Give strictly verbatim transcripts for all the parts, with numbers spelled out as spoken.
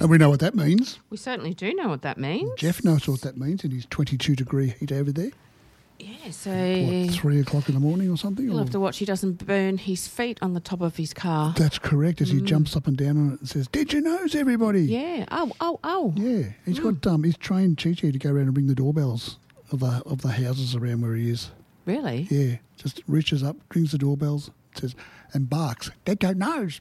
And we know what that means. We certainly do know what that means. Jeff knows what that means in his twenty-two degree heat over there. Yeah, so... What, three o'clock in the morning or something? He'll or? have to watch he doesn't burn his feet on the top of his car. That's correct, as he Mm. jumps up and down on it and says, "Did you nose, everybody?" Yeah. Oh, oh, oh. Yeah. He's Mm. got um, he's trained Chi-Chi to go around and ring the doorbells of the of the houses around where he is. Really? Yeah. Just reaches up, rings the doorbells, says, and barks, "Dad don't nose."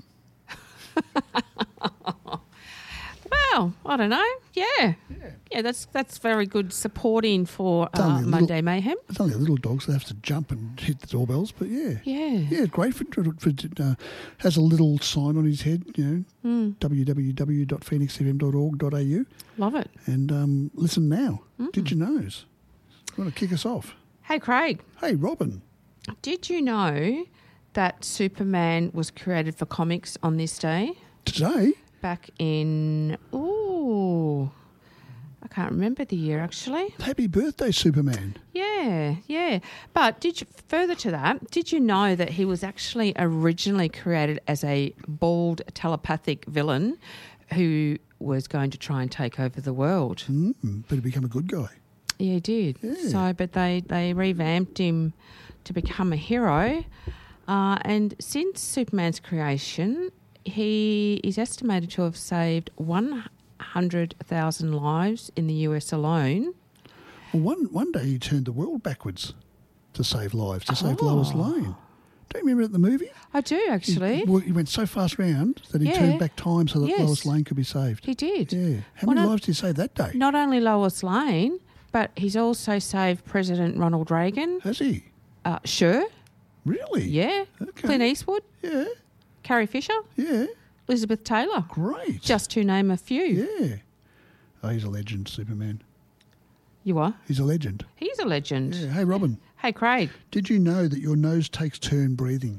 Well, I don't know. Yeah. Yeah. Yeah, that's that's very good supporting for It's uh, only a Monday little- Mayhem. It's only a little dog, so they have to jump and hit the doorbells, but yeah. Yeah. Yeah, great for, for uh, has a little sign on his head, you know, Mm, w w w dot phoenix f m dot org dot a u, love it. and um, listen now. Mm. Did you nose? Want to kick us off? Hey, Craig, Hey, Robin. did you know that Superman was created for comics on this day? Today, Back in, ooh, I can't remember the year actually. happy birthday, Superman. Yeah, yeah. But did you, further to that, did you know that he was actually originally created as a bald telepathic villain who was going to try and take over the world? Mm, better become a good guy. Yeah, he did. Yeah. So, but they, they revamped him to become a hero. Uh, and since Superman's creation, he is estimated to have saved one hundred thousand lives in the U S alone. Well, one one day he turned the world backwards to save lives, to save Oh. Lois Lane. Don't you remember it in the movie? I do, actually. He, well, he went so fast round that he Yeah. turned back time so that Yes. Lois Lane could be saved. He did. Yeah. How Well, many no- lives did he save that day? Not only Lois Lane, but he's also saved President Ronald Reagan. Has he? Uh, Sure. Really? Yeah. Okay. Clint Eastwood. Yeah. Carrie Fisher. Yeah. Elizabeth Taylor. Great. Just to name a few. Yeah. Oh, he's a legend, Superman. You are? He's a legend. He's a legend. Yeah. Hey, Robin, Hey, Craig. did you know that your nose takes turn breathing?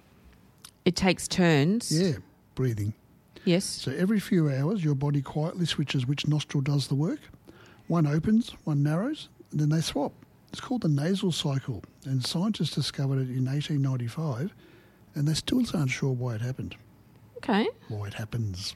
It takes turns. Yeah, breathing. Yes. So every few hours, your body quietly switches which nostril does the work. One opens, one narrows, and then they swap. It's called the nasal cycle, and scientists discovered it in eighteen ninety-five, and they still aren't sure why it happened. Okay. Why it happens.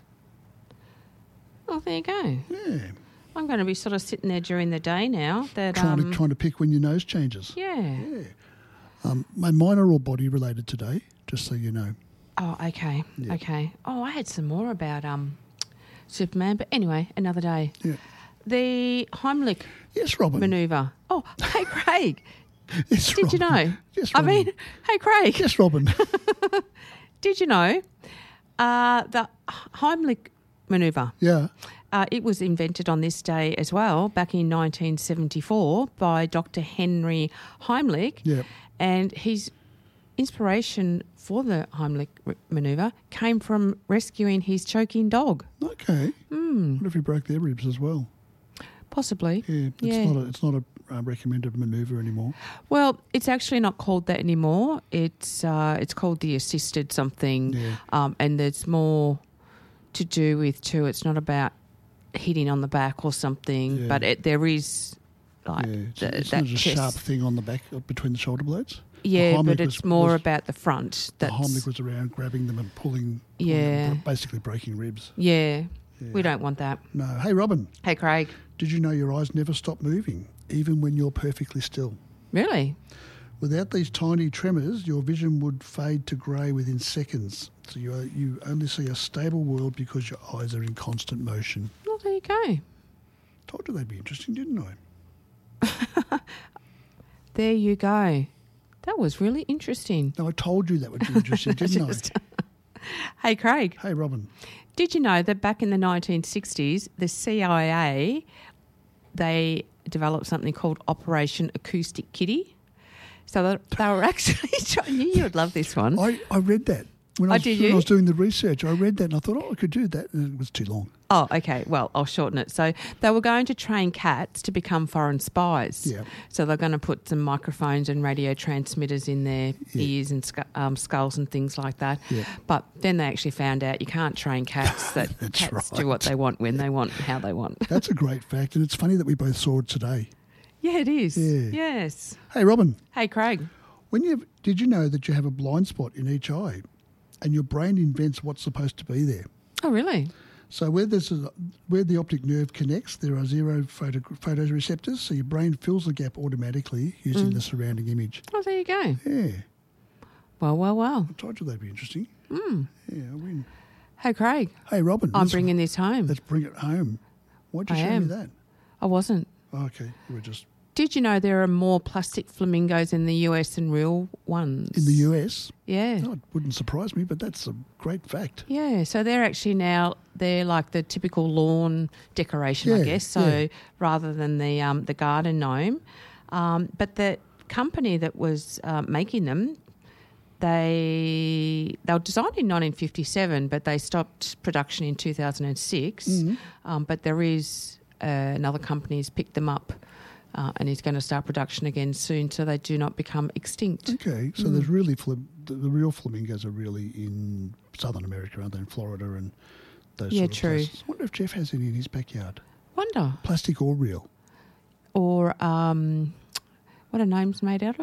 Well, there you go. Yeah. I'm going to be sort of sitting there during the day now. That Trying um, to trying to pick when your nose changes. yeah. Yeah. Um, my mine are all body related today, just so you know. Oh, okay. Yeah. Okay. Oh, I had some more about um, Superman, but anyway, another day. Yeah. The Heimlich Yes, Robin. manoeuvre. Oh, hey, Craig. Yes, Did you Robin. know? Yes, I Robin. mean, hey, Craig. Yes, Robin. Did you know uh, the Heimlich manoeuvre? Yeah. Uh, it was invented on this day as well, back in nineteen seventy-four, by Doctor Henry Heimlich. Yeah. And his inspiration for the Heimlich r- manoeuvre came from rescuing his choking dog. Okay. Hmm, What if he broke their ribs as well? possibly. Yeah. It's Yeah. not a it's not a uh, recommended manoeuvre anymore. Well, it's actually not called that anymore. It's uh, it's called the assisted something, Yeah. um, and there's more to do with too. It's not about hitting on the back or something, Yeah. but it, there is like yeah. It's, the, it's that not a chest. sharp thing on the back uh, between the shoulder blades. Yeah, Heimlich but was- it's more was- about the front. The That's Heimlich was around grabbing them and pulling, pulling Yeah. them, basically breaking ribs. yeah, Yeah. we don't want that. No. Hey, Robin, Hey, Craig, did you know your eyes never stop moving, even when you're perfectly still? really? Without these tiny tremors, your vision would fade to grey within seconds. So you, are, you only see a stable world because your eyes are in constant motion. Well, there you go. Told you they'd be interesting, didn't I? There you go. That was really interesting. No, I told you that would be interesting, didn't Just- Hey, Craig, I? Hey, Robin. did you know that back in the nineteen sixties, the C I A, they developed something called Operation Acoustic Kitty? So they, they were actually trying, you would love this one. I, I read that. When I, Oh, was, did when I you? was doing the research, I read that and I thought, oh, I could do that. And it was too long. Oh, okay. Well, I'll shorten it. So they were going to train cats to become foreign spies. Yeah. So they're going to put some microphones and radio transmitters in their Yeah. ears and scu- um, skulls and things like that. Yeah. But then they actually found out you can't train cats, that That's cats right. do what they want, when they want, how they want. That's a great fact. And it's funny that we both saw it today. Yeah, it is. Yeah. Yes. Hey, Robin. Hey, Craig. When you did you know that you have a blind spot in each eye and your brain invents what's supposed to be there? Oh, really? So where there's a, where the optic nerve connects, there are zero photo, photoreceptors, so your brain fills the gap automatically using Mm. the surrounding image. Oh, there you go. Yeah, Well, well, well. I told you that'd be interesting. Mm. Yeah, I win. Hey, Craig, Hey, Robin. I'm let's- bringing this home. Let's bring it home. Why'd you I show am. me that? I wasn't. Oh, okay, you were just Did you know there are more plastic flamingos in the U S than real ones? in the U S. Yeah. No, it wouldn't surprise me, but that's a great fact. Yeah, so they're actually now they're like the typical lawn decoration, I Yeah, guess. So yeah. rather than the um, the garden gnome, um, but the company that was uh, making them, they they were designed in nineteen fifty-seven, but they stopped production in two thousand six. Mhm. Um, but there is uh, another company has picked them up. Uh, and is going to start production again soon, so they do not become extinct. Okay, so Mm. there's really flam- the, the real flamingos are really in Southern America, aren't they? In Florida and those Yeah, sort of true. places. I wonder if Jeff has any in his backyard, Wonder, plastic or real. or um, what are gnomes made out of?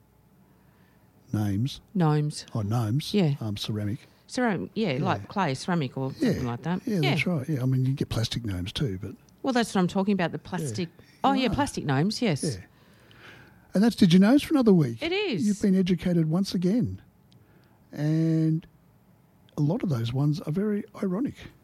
Names Gnomes. or gnomes. Yeah. um, ceramic. Ceramic, yeah, Yeah. like clay, ceramic or Yeah, something like that. Yeah, that's right. Yeah, I mean you get plastic gnomes too, but Well, that's what I'm talking about, the plastic. Oh, yeah, Right. plastic gnomes, yes. yeah. And that's Did You Knows for another week. It is. You've been educated once again, and a lot of those ones are very ironic.